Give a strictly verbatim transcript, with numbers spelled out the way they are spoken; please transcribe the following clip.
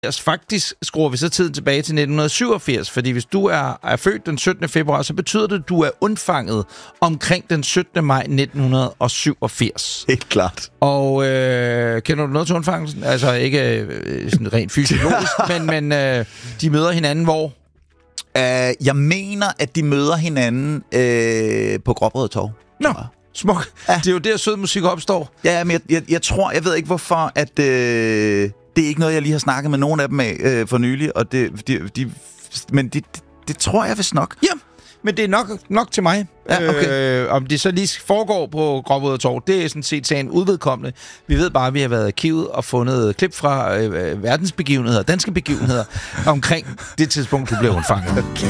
Faktisk skruer vi så tiden tilbage til nitten syvogfirs, fordi hvis du er, er født den syttende februar, så betyder det, at du er undfanget omkring den syttende maj nitten syvogfirs. Helt klart. Og øh, kender du noget til undfangelsen? Altså ikke øh, sådan rent fysiologisk, men, men øh, de møder hinanden hvor? Uh, jeg mener, at de møder hinanden øh, på Gråbrødre Torv. Nå, smuk. Ja. Det er jo der, sød musik opstår. Ja, men jeg, jeg, jeg tror, jeg ved ikke hvorfor, at øh, det er ikke noget, jeg lige har snakket med nogen af dem af øh, for nylig, og det, de, de, men det, det, det tror jeg vist nok. Ja, men det er nok, nok til mig. Ja, okay. øh, om det så lige foregår på Gråbrødre Torv, det er sådan set sagen udvedkommende. Vi ved bare, at vi har været i arkivet og fundet klip fra øh, verdensbegivenheder, danske begivenheder, omkring det tidspunkt, du blev undfanget. Okay.